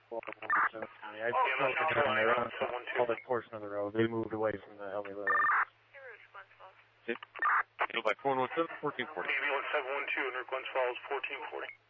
County. I smoked it down there on all that portion of the road. They moved away from the LA Lily. Go by 417, 1440. AB 1712 near Glens Falls, 1440.